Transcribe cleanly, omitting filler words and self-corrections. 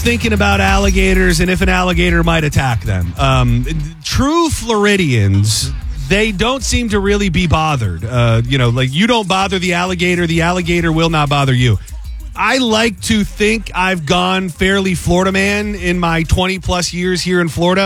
thinking about alligators and if an alligator might attack them. True Floridians, they don't seem to really be bothered. Like you don't bother the alligator will not bother you. I like to think I've gone fairly Florida man in my 20 plus years here in Florida.